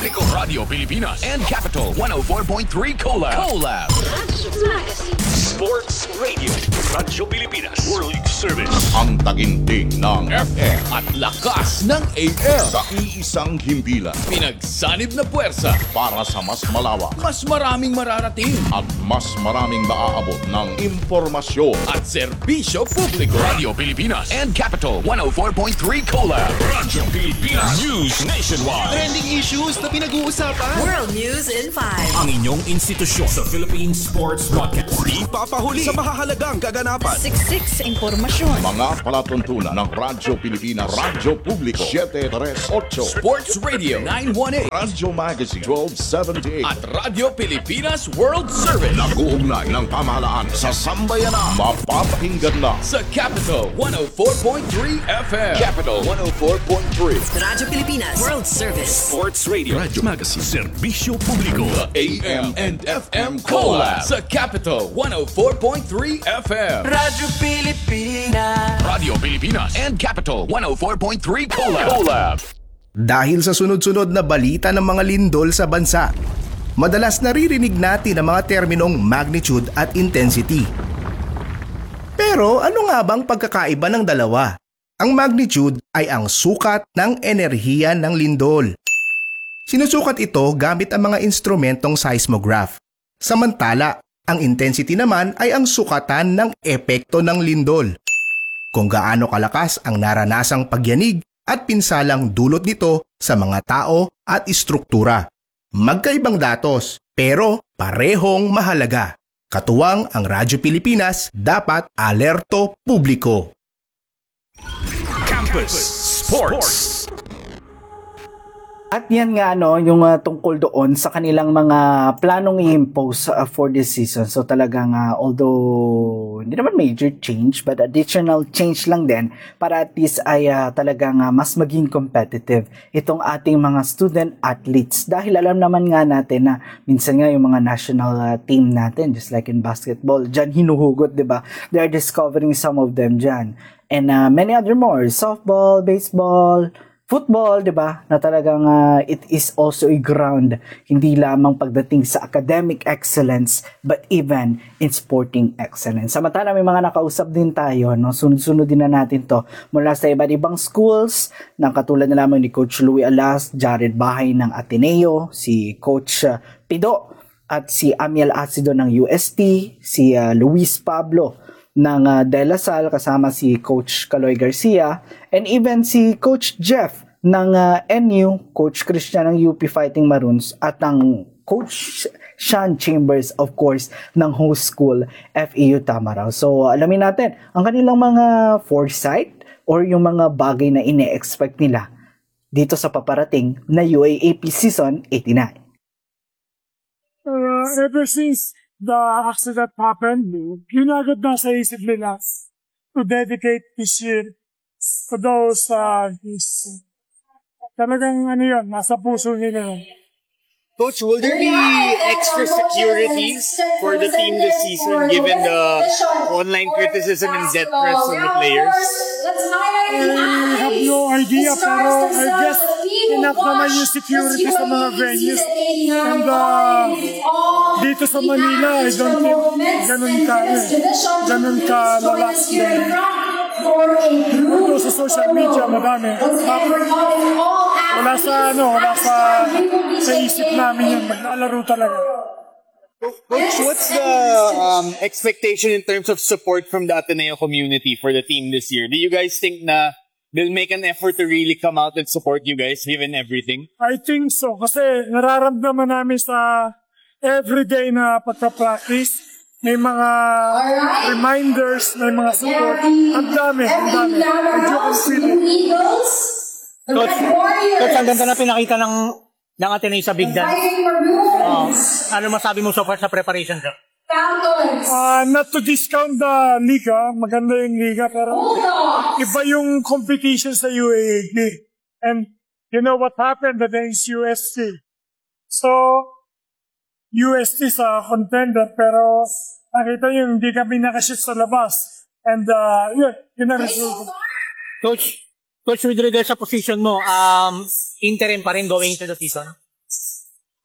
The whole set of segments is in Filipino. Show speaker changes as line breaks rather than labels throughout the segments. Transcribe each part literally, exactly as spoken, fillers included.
Publico, Radio Pilipinas, and Capital one oh four point three Collab. Collab. Sports Radio. Radyo Pilipinas. World Service.
Ang taginting ng
F M at lakas ng A M.
sa iisang himpilan
Pinagsanib na puwersa.
para sa mas malawak
Mas maraming mararating.
at mas maraming maaabot ng impormasyon.
At serbisyo publiko. Radio Pilipinas and Capital one oh four point three Collab. Radyo Pilipinas. News nationwide.
Trending issues na pinag-uusapan.
World News in five.
Ang inyong institusyon sa Philippine Sports Podcast.
Di papahuli sa mahahalagang kaganapan.
Siksik sa impormasyon.
Mga palatuntunan ng Radyo Pilipinas, Radyo Publiko seven thirty-eight,
Sports Radio nine eighteen.
Radyo Magazine twelve seventy-eight.
At Radio Pilipinas World Service.
Nag-uugnay ng pamahalaan sa sambayanan. Mapapakinggan na
Sa Capital one oh four point three F M. Capital one oh four point three.
Radyo Pilipinas World Service.
Sports Radio. Radyo Magazine. Serbisyo Publiko.
A M and F M Collab. Sa Capital one oh four point three F M.
Radyo Pilipinas.
Radio Pilipinas and Capital one oh four point three Collab. Collab.
Dahil sa sunod-sunod na balita ng mga lindol sa bansa, madalas naririnig natin ang mga terminong magnitude at intensity. Pero ano nga bang pagkakaiba ng dalawa? Ang magnitude ay ang sukat ng enerhiya ng lindol. Sinusukat ito gamit ang mga instrumentong seismograph. Samantala, ang intensity naman ay ang sukatan ng epekto ng lindol. Kung gaano kalakas ang naranasang pagyanig at pinsalang dulot nito sa mga tao at istruktura. Magkaibang datos, pero parehong mahalaga. Katuwang ang Radyo Pilipinas, dapat alerto publiko.
Campus Sports.
At yan nga no, yung uh, tungkol doon sa kanilang mga planong i-impose uh, for this season. So talagang uh, although hindi naman major change but additional change lang din para at least ay uh, talagang uh, mas maging competitive itong ating mga student athletes. Dahil alam naman nga natin na minsan nga yung mga national uh, team natin, just like in basketball, dyan hinuhugot, di ba? They are discovering some of them dyan. And uh, many other more, softball, baseball, football, di ba? Na talagang uh, it is also a ground, hindi lamang pagdating sa academic excellence, but even in sporting excellence. Samantala, may mga nakausap din tayo, no? Sunod-sunod din na natin to mula sa iba't ibang schools, ng katulad na lamang ni Coach Louie Alas, Jared Bahay ng Ateneo, si Coach uh, Pido, at si Amiel Acido ng U S T, si uh, Luis Pablo ng uh, De La Salle, kasama si Coach Caloy Garcia, and even si Coach Jeff ng uh, N U, Coach Christian ng U P Fighting Maroons, at ang Coach Sean Chambers, of course, ng host school F E U Tamaraw. So, uh, alamin natin ang kanilang mga foresight or yung mga bagay na ine-expect nila dito sa paparating na U A A P Season eighty-nine.
Uh, ever since the accident happened, yun agad na sa isip nila to dedicate this year to those uh, is, talagang ano yun, nasa puso nila.
Coach, will there be extra securities for the team this season given the online criticism and death threats from the players?
I have no idea, pero I guess enough naman yung security sa mga venues. And uh, dito sa Manila, I don't think ganun ka, eh, ganun ka lalas. Ito sa social media, madami. Wala sa, ano, wala sa, sa isip namin yun. Maglalaro talaga.
Coach, what's the um, expectation in terms of support from the Ateneo community for the team this year? Do you guys think na they'll make an effort to really come out and support you guys given everything?
I think so. Kasi nararamdaman namin sa everyday na pagka-practice, may mga reminders, may mga support. Ang dami, ang dami. Medyo consider.
Coach, Coach, ang ganda na pinakita ng ng Ateneo sa Big Dance. Uh, ano masabi mo so far sa preparation ka?
Uh, not to discount the liga, maganda yung liga, pero iba yung competition sa U A A P. And you know what happened against U S T. So, U S T sa contender, pero nakita yung hindi kami nakashoot sa labas. And uh, yun, yun ang result.
Coach, Coach, with regard sa position mo, um, interim pa rin going into the season?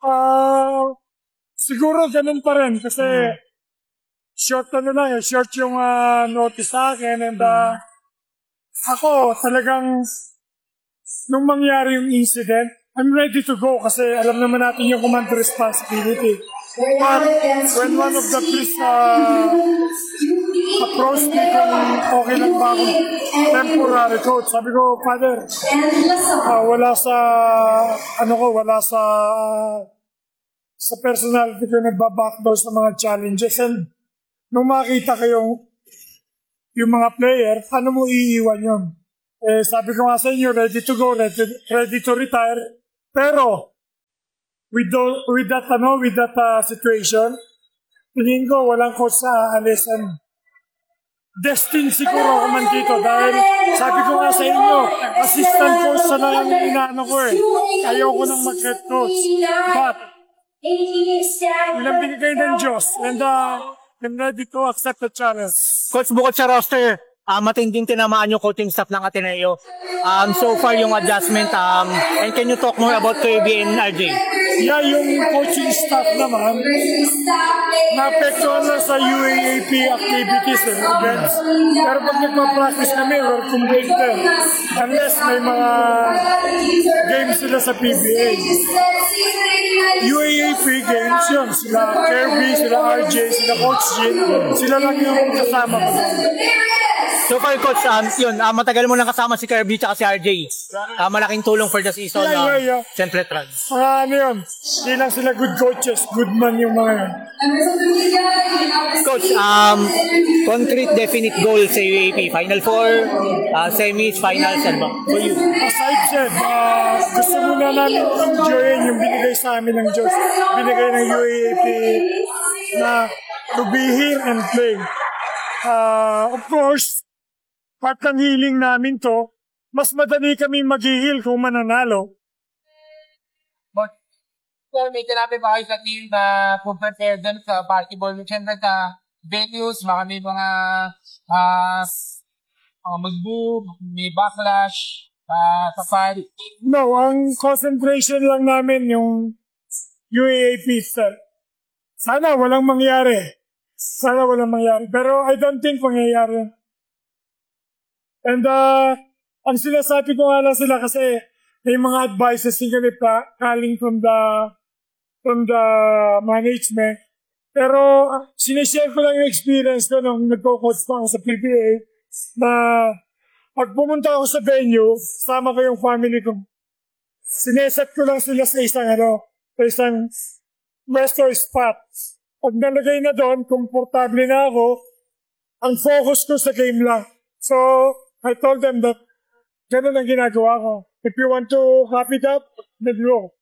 Ah, siguro ganun pa rin kasi short ano lang eh, short yung ah, notice sa akin and ah, ako talagang nung mangyari yung incident, I'm ready to go kasi alam naman natin yung command responsibility. But when one of the police uh, approached me kung okay lang ba akong temporary coach, sabi ko, Father, uh, wala sa, ano ko, wala sa, sa personality ko nagbabackdoor sa mga challenges. And nung makita ko yung, yung mga player, paano mo iiwan yun? Eh, sabi ko nga sa inyo, ready to go, ready, ready to retire. Pero, with, the, with that, ano, with that uh, situation, tingin ko, walang coach sa aalis. And destined siguro ako man dito dahil sabi ko nga sa inyo, assistant coach na lang yung inaano ko eh. Ayaw ko nang mag-head coach. But, ilang binigay ng Diyos. And, uh, I'm ready to accept the challenge.
Coach, bukod sa roster, uh, matinding tinamaan yung coaching staff ng Ateneo. Um, so far yung adjustment, um, and can you talk more about Kirby and R J?
Yeah, yung coaching staff naman, naapektuhan na sa U A A P activities eh, events. Pero pag nagpa-practice kami, we're completed. Unless may mga games sila sa P B A. U A A P games yun, sila Kirby, sila R J, sila Coach Jin, sila lang yung kasama ko.
So far, Coach, um, yun, uh, matagal mo nang kasama si Kirby at si R J. Uh, malaking tulong for the season.
Yeah,
uh,
yeah, yeah.
Siyempre, Trans.
Mga ano yun, hindi lang sila good coaches, good man yung mga yun.
Coach, um, concrete definite goal sa U A P, Final Four, uh, semis, finals, ano ba? For you?
As I've said, uh, gusto muna namin enjoyin yung binigay sa amin ng Diyos, binigay ng U A A P na to be here and play. Uh, of course, part ng healing namin to, mas madali kami mag-heal kung mananalo.
But, sir, may tinabi ba kayo sa team na prepare dun sa basketball? Siyempre sa venues, baka may mga uh, uh, mag-boom, may backlash, uh, sa fight.
No, ang concentration lang namin yung U A A P, sir. Sana walang mangyari. Sana walang mangyari. Pero I don't think mangyayari. And uh, ang sinasabi ko nga lang sila kasi may mga advices din kami pa calling from the from the management. Pero uh, sinishare ko lang yung experience ko nung nagko-coach pa ako sa P B A na pag pumunta ako sa venue, sama ko yung family ko. Sineset ko lang sila sa isang ano, sa isang resto spot. Pag nalagay na doon, komportable na ako, ang focus ko sa game lang. So, I told them that ganun ang ginagawa ko. If you want to wrap it up, then go.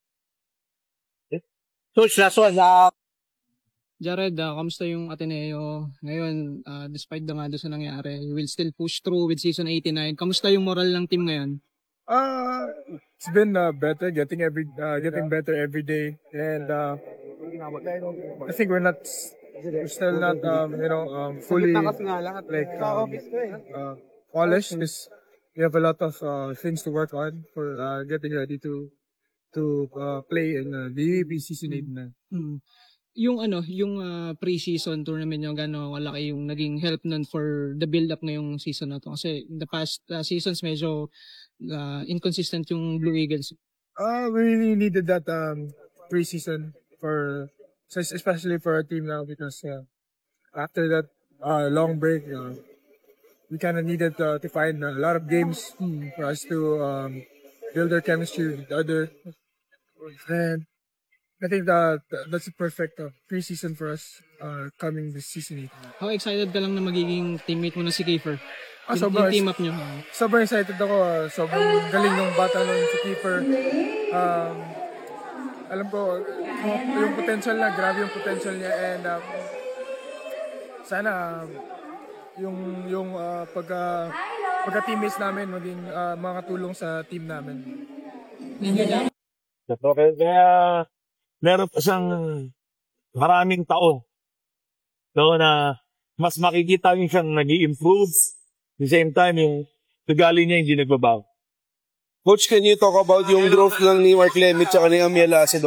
Coach, last one. Uh,
Jared, uh, kamusta yung Ateneo? Ngayon, uh, despite the nga doon sa nangyari, you will still push through with season eighty-nine. Kamusta yung moral ng team ngayon?
Uh, it's been uh, better, getting every uh, getting better every day, and uh, I think we're not, we're still not, um, you know, um, fully like um, uh, polished. Because we have a lot of uh, things to work on for uh, getting ready to to uh, play in uh, the U A P season eight na.
Hmm. Yung ano, yung uh, pre-season tournament nyo, gano'ng malaki yung naging help nun for the build-up ngayong season na to? Kasi in the past uh, seasons, medyo uh, inconsistent yung Blue Eagles.
Uh, we really needed that um, pre-season for, especially for our team now, because uh, after that uh, long break, uh, we kind of needed uh, to find a lot of games for us to um, build our chemistry with the other. And I think that that's a perfect uh, pre-season for us uh, coming this season.
How excited ka lang na magiging teammate mo na si Kiefer?
Ah,
yung,
sobrang,
yung team up nyo.
Sobrang excited ako. Uh, sobrang galing ng bata nun si Kiefer. Um, alam ko, yung potential na, grabe yung potential niya. And um, sana um, yung, yung uh, pagka, pagka-teammates namin maging uh, makatulong sa team namin.
Okay, kaya meron pa siyang maraming taon no, na mas makikita yung siyang nag-i-improve. At the same time, yung tugali niya hindi nagbabago.
Coach, can you talk about yung growth lang ni Mark Lemit at ni Amiel Acido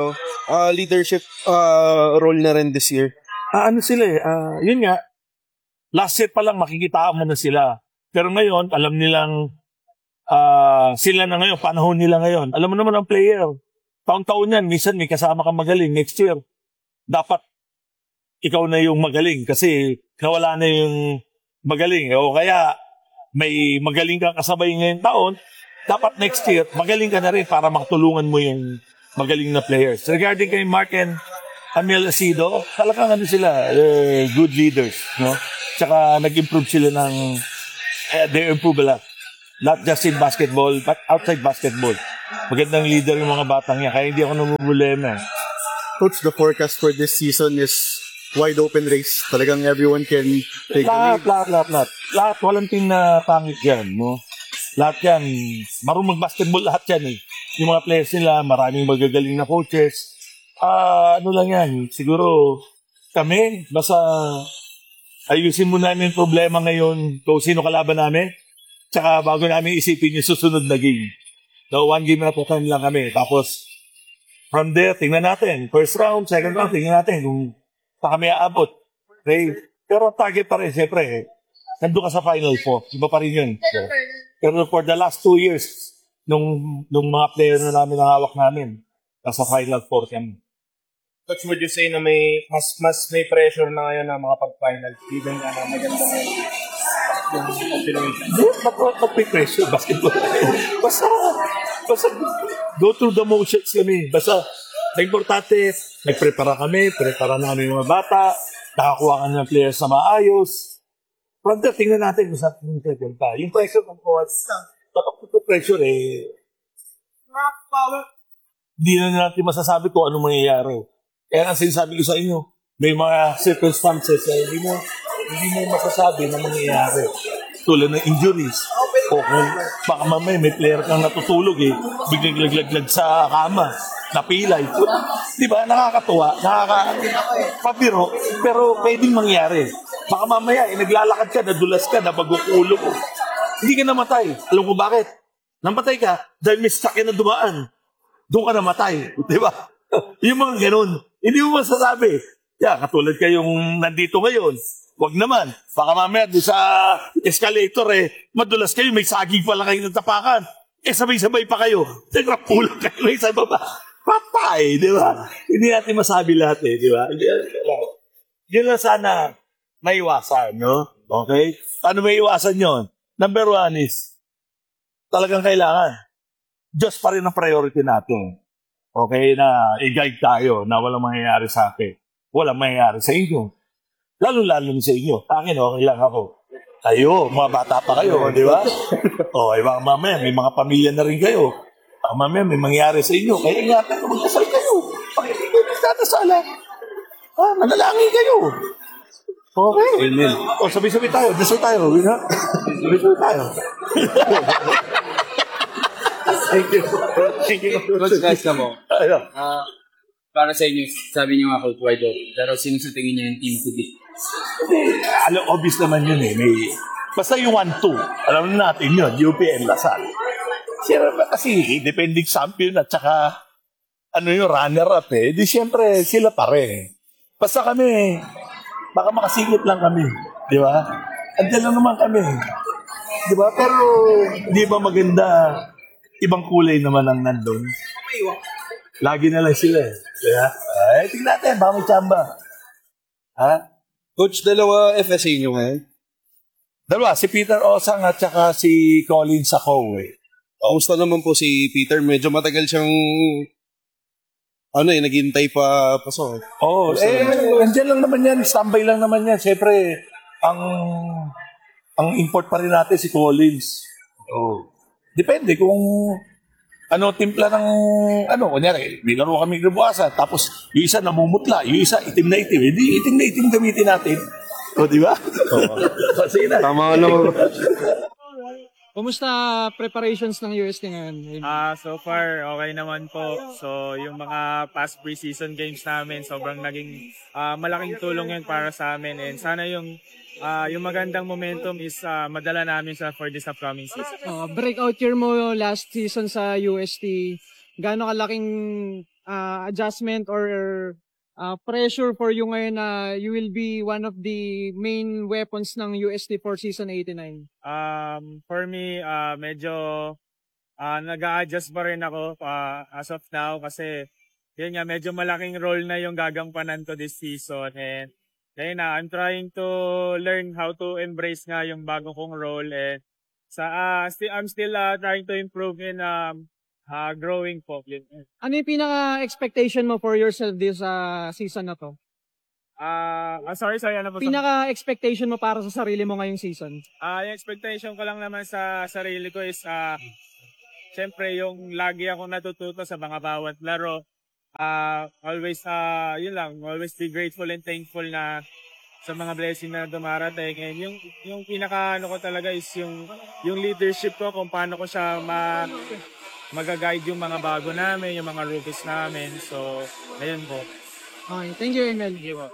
uh, leadership uh, role na rin this year?
Ah, ano sila eh, ah, yun nga, last year pa lang makikita mo na sila. Pero ngayon, alam nilang ah, sila na ngayon, panahon nila ngayon. Alam mo naman ang player. Taon-taon yan, minsan may kasama kang magaling. Next year, dapat ikaw na yung magaling kasi nawala na yung magaling. O kaya, may magaling kang kasabay ngayong taon, dapat next year, magaling ka na rin para makatulungan mo yung magaling na players. Regarding kay Mark and Amel Asido, talagang ano sila, uh, good leaders, no? Tsaka nag-improve sila ng, uh, they improve a lot. Not just in basketball, but outside basketball. Magandang leader yung mga batang yan, kaya hindi ako namumulema.
Coach, the forecast for this season is wide open race. Talagang everyone can take
Lahat,
the lead.
lahat, lahat, lahat. Lahat, walang team na pangit yan, no? Lahat yan, marunong mag-basketball lahat yan eh. Yung mga players nila, maraming magagaling na coaches. Ah, ano lang yan, siguro kami, basta ayusin mo namin yung problema ngayon kung sino kalaban namin. Tsaka bago namin isipin yung susunod na game. So, one game na po time lang kami. Tapos, from there, tingnan natin. First round, second round, tingnan natin kung pa kami aabot. Okay? Pero target pa rin, siyempre, nandun ka sa Final Four. Iba pa rin yun. So, pero for the last two years, nung, nung mga player na namin ang hawak namin, nasa Final Four kami.
Coach, would you say na may mas mas may pressure na ngayon na mga pag-final given na na maganda na yung continuation?
Mag-pressure basketball. Basta, basta go through the motions kami. Basta, na importante, nagprepara kami, prepara namin yung mga bata, nakakuha ka ng players na maayos. From there, tingnan natin kung saan yung pressure pa. Yung pressure ng coach, tapos yung pressure eh, hindi na natin masasabi kung ano mangyayari. Kaya ang sinasabi ko sa inyo, may mga circumstances na hindi mo, hindi mo masasabi na mangyayari. Tulad ng injuries. O kung baka mamaya may player kang natutulog eh, biglang laglag sa kama, napilay. Di ba? Nakakatuwa, nakakapabiro, pero pwedeng mangyari. Baka mamaya eh, naglalakad ka, nadulas ka, nabagukulog ko. Hindi ka namatay. Alam ko bakit? Namatay ka dahil may sakyan na dumaan. Doon ka namatay. Di ba? Yung mga ganun. Hindi mo masasabi. Yeah, katulad kayong nandito ngayon. Wag naman. Baka mamaya doon sa escalator eh, madulas kayo, may saging pala kayo ng tapakan. Eh, sabay-sabay pa kayo. Nagrapulang kayo na isa baba. Patay, di ba? Hindi natin masabi lahat eh, di ba? Yun lang sana maiwasan, no? Okay? Paano maiwasan yun? Number one is, talagang kailangan. Diyos pa rin ang priority natin. Okay, na i-guide tayo na walang mangyayari sa akin. Walang mangyayari sa inyo. Lalo-lalo sa inyo. Akin, okay lang ako. Kayo, mga bata pa kayo, di ba? O, eh, baka mamaya, may mga pamilya na rin kayo. Baka mamaya, may mangyayari sa inyo. Kaya ingatan na magdasal kayo. Pag hindi kayo nagdadasalan, ah, manalangin kayo. Okay. Amen. O, sabi-sabi tayo. Dasal tayo. Sabi-sabi tayo. Thank you. Thank you.
Coach, guys na mo.
Ano?
Uh, para sa inyo, sabi niyo nga, Coach, wide open. Pero sino sa tingin niya yung team to beat?
Alam, obvious naman yun eh. May, basta yung one two. Alam na natin yun, U P and Lasal. Siyempre, kasi depending champion at saka ano yung runner-up eh. Di siyempre, sila pare. Basta kami, baka makasingit lang kami. Di ba? Andiyan lang naman kami. Di ba? Pero, di ba maganda, ibang kulay naman ang nandun. Lagi na lang sila eh. Kaya, ay, tignan natin, baka may tsamba. Ha?
Coach, dalawa F S A nyo ngayon?
Dalawa, si Peter Osang at saka si Colin Sakowe.
Kamusta naman po si Peter? Medyo matagal siyang ano eh, naghintay pa paso.
Oo, oh, eh, nandiyan lang naman yan, standby lang naman yan. Siyempre, ang ang import pa rin natin si Collins. Oh. Depende kung ano timpla ng ano, kunyari, may laro kami nabukasan, tapos yung isa namumutla, yung isa itim na itim. Hindi, itim na itim gamitin natin. O, di ba? Oo. Sige na.
Tama ka naman.
Kumusta preparations ng U S T ngayon?
Ah, uh, so far okay naman po. So yung mga past preseason games namin, sobrang naging uh, malaking tulong 'yan para sa amin, and sana yung uh, yung magandang momentum is uh, madala namin sa for this upcoming season.
Uh, breakout year mo last season sa U S T. Gaano kalaking uh, adjustment or uh, pressure for you ngayon na you will be one of the main weapons ng U S T for season eighty-nine?
Um, for me, uh, medyo uh, nag-a-adjust pa rin ako uh, as of now kasi yun nga, medyo malaking role na yung gagampanan ko this season. And ayun na, I'm trying to learn how to embrace nga yung bago kong role. And sa, uh, sti- I'm still uh, trying to improve in um, uh, growing po.
Ano yung pinaka-expectation mo for yourself this uh, season na to?
Ah, uh, sorry, sorry, ano po?
Pinaka-expectation mo para sa sarili mo ngayong season?
Ah, uh, yung expectation ko lang naman sa sarili ko is, ah, uh, syempre, yung lagi akong natututo sa mga bawat laro. Ah, uh, always, ah, uh, yun lang, always be grateful and thankful na sa mga blessing na dumarating. And yung, yung pinaka, ano ko talaga is yung, yung leadership ko, kung paano ko siya ma, mag-guide yung mga bago namin, yung mga rookies namin. So, ayun po.
Okay, thank you, Emel.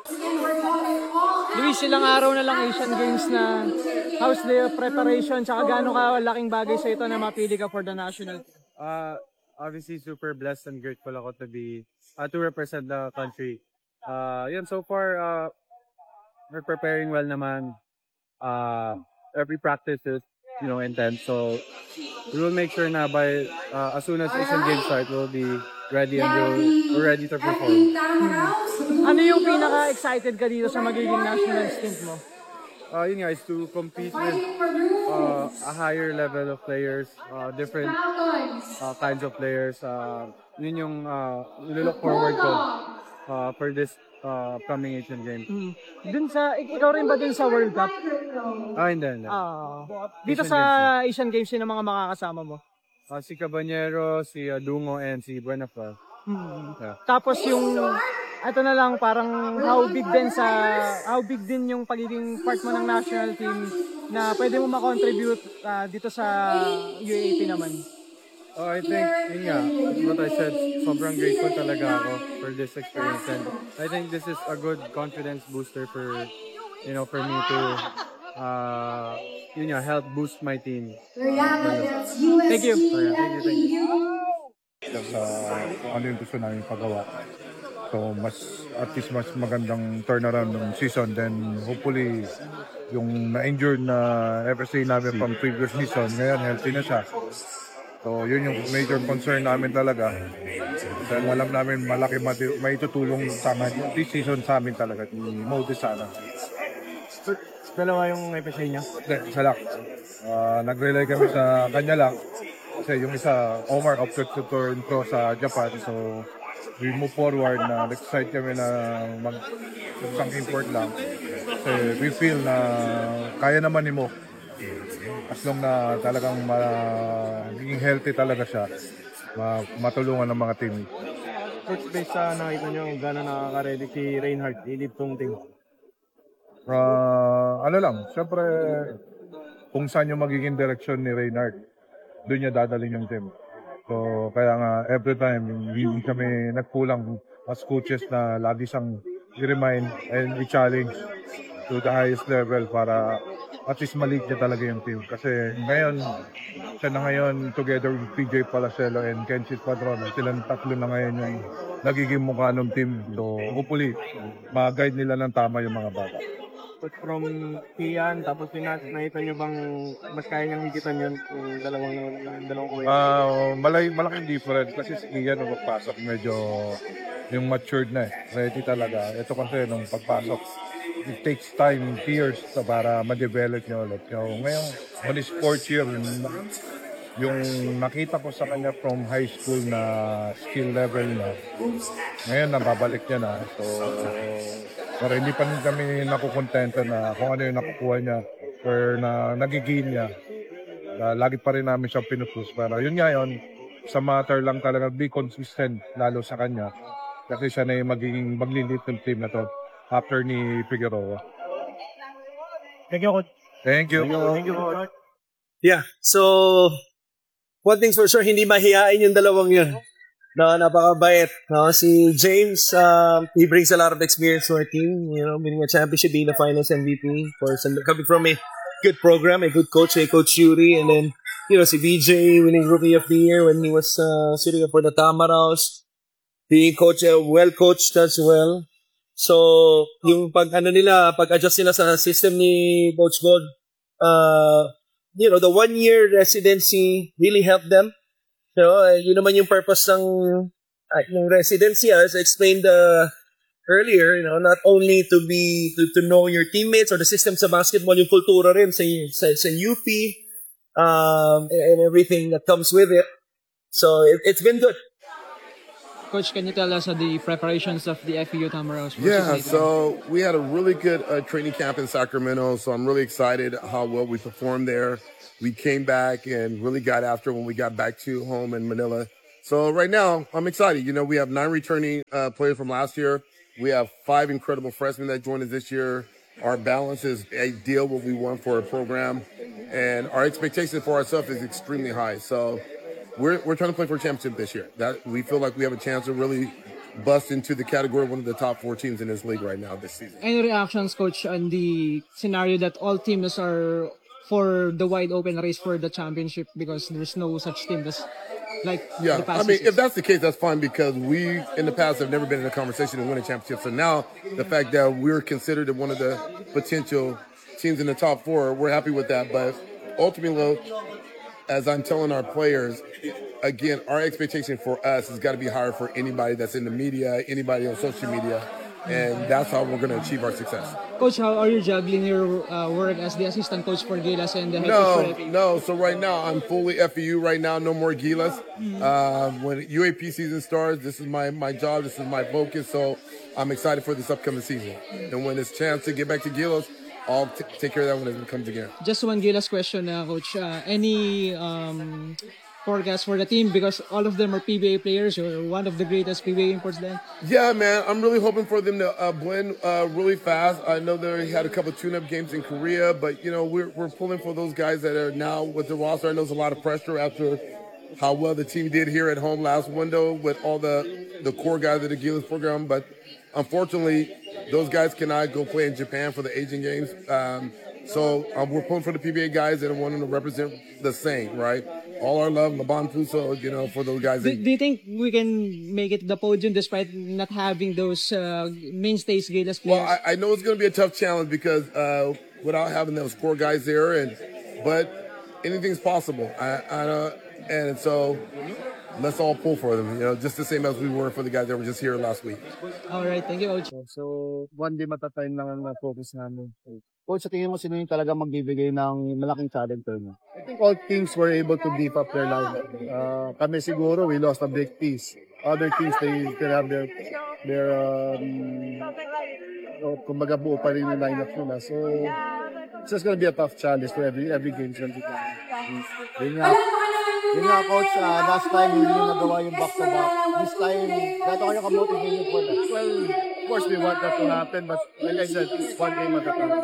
Luis, ilang araw na lang Asian Games na how's the preparation tsaka gaano ka laking bagay sa ito na mapili ka for the national team?
Uh, obviously, super blessed and grateful ako to be, uh, to represent the country. Uh, yun, so far, uh, we're preparing well naman. Uh, every practice is, you know, intense. So, we will make sure na by, uh, as soon as Asian Games start, we'll be ready and we'll, we're ready to perform.
Hmm. Ano yung pinaka-excited ka dito sa magiging national stint mo?
Uh, yun nga, is to compete with uh, a higher level of players, uh, different uh, kinds of players. Uh, yun yung uh, look forward ko uh, for this uh, coming Asian Games.
Hmm. Dun sa, ikaw rin ba dun sa World Cup?
Ah, hindi, hindi.
Uh, dito Asian sa Games, Asian Games, sino mga makakasama mo?
Uh, si Cabanyero, si uh, Dungo, and si Buenafra.
Hmm. Yeah. Tapos yung, ito na lang, parang how big din sa, how big din yung pagiging part mo ng national team na pwede mo makontribute uh, dito sa U A A P naman?
Oh, I think, yun nga, what I said, sobrang grateful talaga ako for this experience. And I think this is a good confidence booster for, you know, for me to, uh, yun nga, help boost my team.
Thank you.
Oh, yeah, thank you, thank you.
Sa ano yung gusto namin pagawa. So, mas, at least mas magandang turnaround ng season. Then, hopefully, yung na-injured na F S A namin from previous season, ngayon, healthy na siya. So, yun yung major concern namin talaga. Dahil alam namin malaki mati- may tutulong sa amin. This season sa amin talaga, ni Modi sana.
Dalawa yung F S A niya?
Hindi, isa lang. Uh, nag-rely kami sa kanya lang. Kasi yung isa, Omar opted to turn pro sa Japan. So, we move forward na nag-decide kami na mag-isang import lang. Kasi we feel na kaya naman ni Mo. As long na talagang magiging healthy talaga siya, matulungan ng mga team.
Coach, based sa nakita nyo, gano'n nakaka-ready si Reinhardt, i-lead tong team?
Uh, ano lang, siyempre, kung saan yung magiging direksyon ni Reinhardt, doon niya dadalhin yung team. So, kaya nga, every time, hindi kami nagkulang as coaches na lagi siyang i-remind and i-challenge to the highest level para at least maliit niya talaga yung team. Kasi ngayon, siya na ngayon, together with P J Palacelo and Kenchit Padron, silang tatlo na ngayon yung nagiging mukha ng team. So, hopefully, ma-guide nila ng tama yung mga bata.
But from Kian, tapos pinat, nakita nyo bang mas kaya niyang higitan yun yung dalawang, yung dalawang kuya?
Uh, malay, malaking difference kasi si Kian nung pagpasok medyo yung matured na eh. Ready talaga. Ito kasi nung pagpasok, it takes time, years so para ma-develop niya ulit. So, ngayon, on his fourth year, yung nakita ko sa kanya from high school na skill level na, ngayon nababalik niya na. So, pero hindi pa rin kami nakukontento na kung ano yung nakukuha niya or na nagiging niya. Uh, lagi pa rin namin siyang pinupush. Pero yun nga yun, sa matter lang talaga, be consistent lalo sa kanya. Kasi siya na yung magiging maglilit ng team na to after ni Figueroa.
Thank you, Coach.
Thank you.
Thank you, Coach.
Yeah, so one thing's for sure, hindi mahihain yung dalawang yun. No, napakabait. No, si James, um, he brings a lot of experience to our team. You know, winning a championship, being the finals M V P, for coming from a good program, a good coach, a Coach Yuri, and then you know, si B J winning Rookie of the Year when he was uh, sitting up for the Tamaraws. being coach, uh, well coached as well. So, yung pag ano nila, pag-adjust nila sa system ni Coach Gold, uh, you know, the one-year residency really helped them. You know, uh, yun naman yung purpose ng, uh, ng residency, as I explained uh, earlier, you know, not only to be, to, to know your teammates or the system sa basketball, yung kultura rin sa, sa, sa U P, um, and everything that comes with it. So, it, it's been good.
Coach, can you tell us uh, the preparations of the F E U Tamaraos?
Yeah, so we had a really good uh, training camp in Sacramento, so I'm really excited how well we performed there. We came back and really got after when we got back to home in Manila. So right now, I'm excited. You know, we have nine returning uh, players from last year. We have five incredible freshmen that joined us this year. Our balance is ideal what we want for a program, and our expectation for ourselves is extremely high. So We're we're trying to play for a championship this year. That we feel like we have a chance to really bust into the category of one of the top four teams in this league right now this season.
Any reactions, Coach, on the scenario that all teams are for the wide open race for the championship because there's no such team as like
Yeah,
the past
I mean,
seasons?
if that's the case, that's fine because we in the past have never been in a conversation to win a championship. So now the fact that we're considered one of the potential teams in the top four, we're happy with that. But ultimately, as I'm telling our players, again, our expectation for us has got to be higher for anybody that's in the media, anybody on social media, and that's how we're going to achieve our success.
Coach, how are you juggling your uh, work as the assistant coach for Gilas and the head coach for
No,
F E U?
no. So right now, I'm fully F E U right now. No more Gilas. Uh, when U A P season starts, this is my, my job. This is my focus. So I'm excited for this upcoming season. And when it's chance to get back to Gilas, I'll t- take care of that when it comes again.
Just one Gilas question, uh, Coach. Uh, any um, forecast for the team because all of them are P B A players or one of the greatest P B A imports then?
Yeah, man. I'm really hoping for them to uh, blend uh, really fast. I know they had a couple tune-up games in Korea, but, you know, we're, we're pulling for those guys that are now with the roster. I know there's a lot of pressure after how well the team did here at home last window with all the, the core guys of the Gilas program, but unfortunately, those guys cannot go play in Japan for the Asian Games. Um, so um, we're pulling for the P B A guys that want them to represent the same, right? All our love, Laban Puso, you know, for those guys.
Do, do you think we can make it the podium despite not having those uh, mainstays Gilas players?
Well, I, I know it's going to be a tough challenge because uh, without having those core guys there, and but anything's possible. I, I uh, and so let's all pull for them, you know, just the same as we were for the guys that were just here last week.
All right, thank you, Coach.
So, one game at a time lang ang focus namin. Coach, sa tingin mo sino yung talaga magbibigay ng malaking challenge mo? I think all teams were able to beef up their lineup. Uh, kami siguro, we lost a big piece. Other teams, they still have their, their um, oh, kumbaga buo pa rin yung lineup nila. So, it's just gonna be a tough challenge for every every game. Yun nga, yun nga, Coach, uh, last time hindi nyo nagawa yung back-to-back. This time, gato kayo ka-motivated for that? Well, of course, we want that to happen, but like I said, it's one game at a time.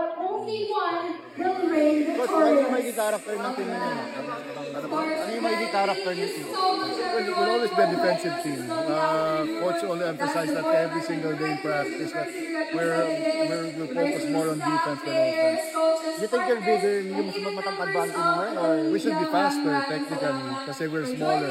Coach, ano yung may character ng team nyo? Ano yung may character ng team? Well, it will always be a defensive team. Uh, Coach only emphasized that every single day in practice that we're, we're, we'll focus more on defense than offense. Do you think you're bigger, yung mas matangkad ba ang team mo? Or we should be faster, technically, kasi we're smaller.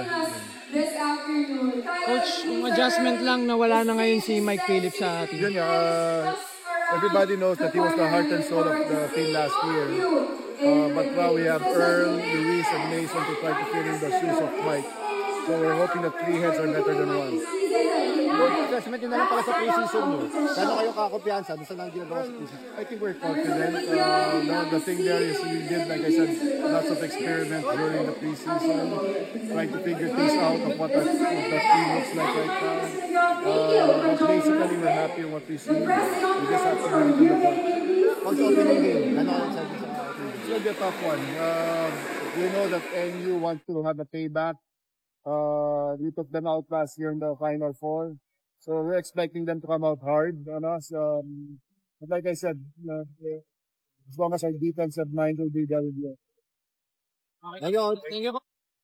Coach, yung adjustment lang na wala na ngayon si Mike Phillips sa team.
Yun, uh, everybody knows that he was the heart and soul of the team last year. Uh, but now we have Earl, Luis, and Mason to try to fill in the shoes of Mike. So we're hoping that three heads are better than one. Assessment yun na lang pala sa pre-season mo. Gano'n kayo kakumpiyansa? Doon sa nang ginagawa sa pre-season? I think we're confident. Uh, the, the thing there is we did, like I said, lots of experiments during the pre-season, trying to figure things out of what that, what that team looks like right now. Uh, but basically, we're happy with what we see. We just have to bring it to the point. Also, opening game. Gano'n kayo sa opening game? It's going to be a tough one. Uh, we know that N U wants to have a payback. Uh, we took them out last year in the Final Four. So we're expecting them to come out hard on us. Um, but like I said, uh, as long as our defensive mind will be there with you.
Thank you. Thank you.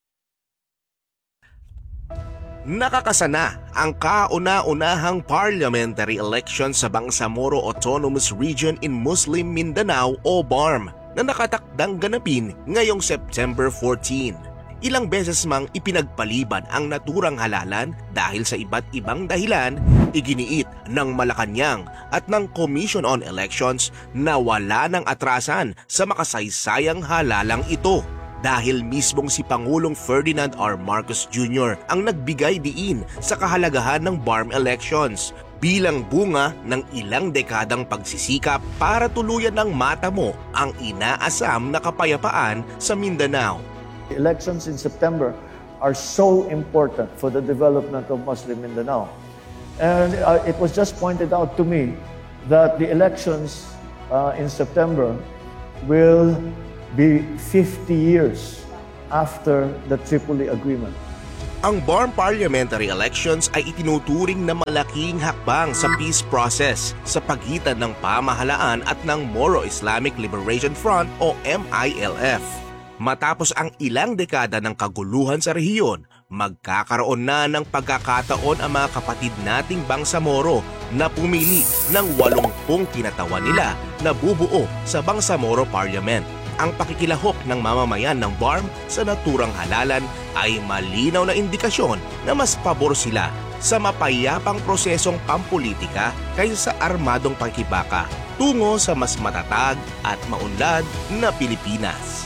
Nakakasana ang kauna-unahang parliamentary election sa Bangsamoro Autonomous Region in Muslim Mindanao o B A R M na nakatakdang ganapin ngayong September fourteenth. ilang beses mang ipinagpaliban ang naturang halalan dahil sa iba't ibang dahilan, iginiit ng Malacanang at ng Commission on Elections na wala ng atrasan sa makasaysayang halalang ito. Dahil mismong si Pangulong Ferdinand R. Marcos Junior ang nagbigay diin sa kahalagahan ng B A R M elections bilang bunga ng ilang dekadang pagsisikap para tuluyan ng matamo ang inaasam na kapayapaan sa Mindanao.
The elections in September are so important for the development of Muslim Mindanao. And uh, it was just pointed out to me that the elections uh, in September will be fifty years after the Tripoli Agreement.
Ang B A R M parliamentary elections ay itinuturing na malaking hakbang sa peace process sa pagitan ng pamahalaan at ng Moro Islamic Liberation Front o M I L F. Matapos ang ilang dekada ng kaguluhan sa rehiyon, magkakaroon na ng pagkakataon ang mga kapatid nating Bangsamoro na pumili ng walumpung kinatawan nila na bubuo sa Bangsamoro Parliament. Ang pakikilahok ng mamamayan ng B A R M sa naturang halalan ay malinaw na indikasyon na mas pabor sila sa mapayapang prosesong pampolitika kaysa sa armadong pakikibaka tungo sa mas matatag at maunlad na Pilipinas.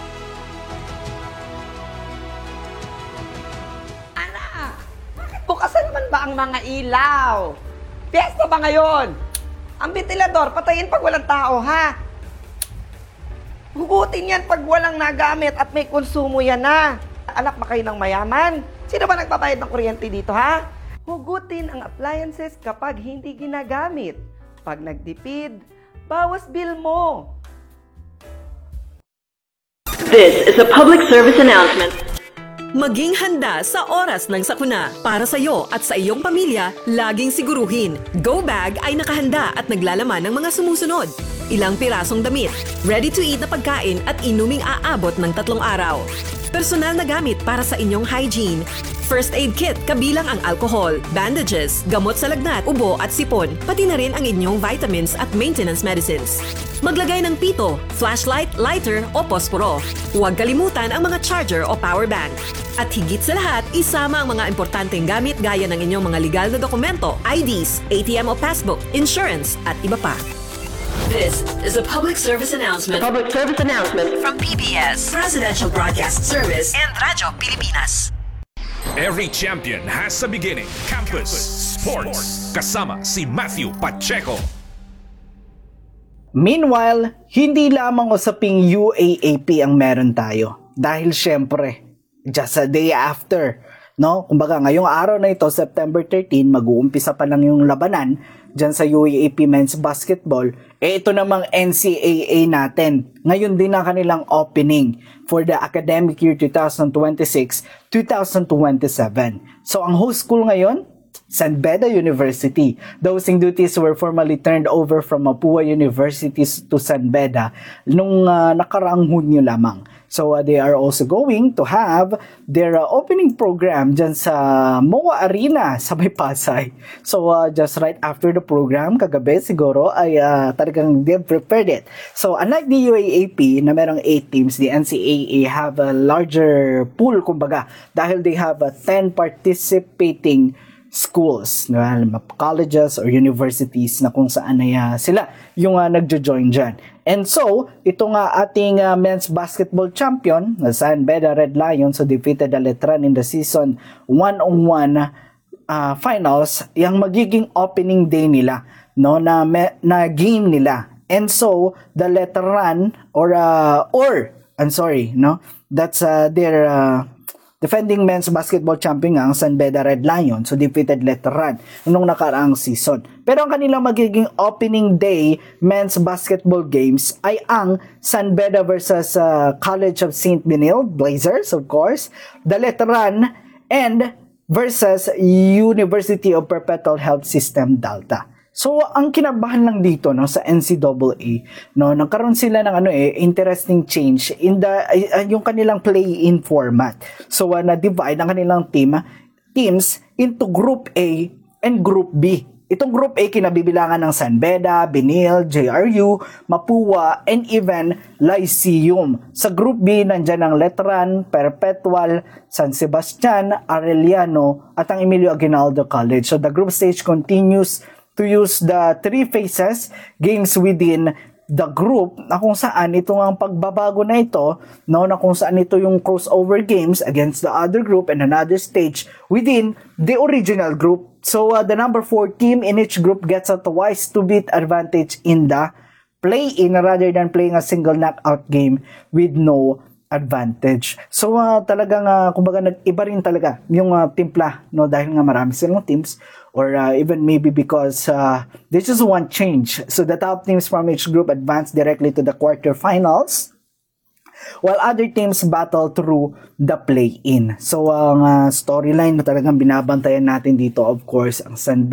Bukasan naman ba ang mga ilaw? Piyesta ba ngayon? Ang ventilador, patayin pag walang tao, ha? Hugutin yan pag walang nagamit at may konsumo yan na. Anak ba kayo ng mayaman? Sino ba nagpabayad ng kuryente dito, ha? Hugutin ang appliances kapag hindi ginagamit. Pag nagtipid, bawas bill mo.
This is a public service announcement. Maging handa sa oras ng sakuna. Para sa iyo at sa iyong pamilya, laging siguruhin. Go Bag ay nakahanda at naglalaman ng mga sumusunod. Ilang pirasong damit, ready-to-eat na pagkain at inuming aabot ng tatlong araw. Personal na gamit para sa inyong hygiene. First aid kit kabilang ang alcohol, bandages, gamot sa lagnat, ubo at sipon, pati na rin ang inyong vitamins at maintenance medicines. Maglagay ng pito, flashlight, lighter o posporo. Huwag kalimutan ang mga charger o power bank. At higit sa lahat, isama ang mga importanteng gamit gaya ng inyong mga legal na dokumento, I Ds, A T M o passbook, insurance at iba pa. This is a public service announcement. Public service announcement from P B S, Presidential Broadcast Service, and Radyo Pilipinas.
Every champion has a beginning. Campus Sports. Kasama si Matthew Pacheco.
Meanwhile, hindi lamang usaping U A A P ang meron tayo. Dahil syempre, just a day after, no? Kumbaga ngayong araw na ito, September thirteenth, mag-uumpisa pa lang yung labanan dyan sa U A A P Men's Basketball. Eh ito namang N C A A natin. Ngayon din ang kanilang opening for the academic year twenty twenty-six twenty twenty-seven. So ang host school ngayon, San Beda University. The hosting duties were formally turned over from Mapua University to San Beda nung uh, nakaraang Hunyo lamang. So uh, they are also going to have their uh, opening program dyan sa M O A Arena sa May Pasay. So uh, just right after the program, kagabi siguro, ay uh, talagang they've prepared it. So unlike the U A A P na merong eight teams, the N C A A have a larger pool, kumbaga, dahil they have uh, ten participating schools, colleges or universities na kung saan ay uh, sila yung uh, nagjo-join dyan. And so, ito nga ating uh, men's basketball champion, na San Beda Red Lions, so defeated the Letran in the season one oh one uh, finals, yung magiging opening day nila, no, na, me, na game nila. And so, the Letran, or, uh, or, I'm sorry, no, that's uh, their, uh, defending men's basketball champion ang San Beda Red Lions, so defeated Letran nung nakaraang season. Pero ang kanilang magiging opening day men's basketball games ay ang San Beda versus uh, College of Saint Benilde Blazers, of course, the Letran, and versus University of Perpetual Health System Delta. So, ang kinabahan lang dito, no, sa N C A A, no, nagkaroon sila ng ano eh, interesting change in the uh, yung kanilang play-in format. So, uh, na-divide ang kanilang team teams into Group A and Group B. Itong Group A kinabibilangan ng San Beda, Benil, J R U, Mapua, and even Lyceum. Sa Group B, nandyan ang Letran, Perpetual, San Sebastian, Arellano, at ang Emilio Aguinaldo College. So the group stage continues to use the three phases, games within the group, na kung saan ito ang pagbabago na ito, no, na kung saan ito yung crossover games against the other group and another stage within the original group. So uh, the number four team in each group gets a twice to beat advantage in the play-in rather than playing a single knockout game with no advantage. So uh, talagang uh, kumbaga nag-iba rin talaga yung uh, timpla, no, dahil nga marami silang teams, or uh, even maybe because uh, there's just one change. So the top teams from each group advance directly to the quarterfinals, while other teams battle through the play-in. So ang uh, storyline na talagang binabantayan natin dito, of course, ang San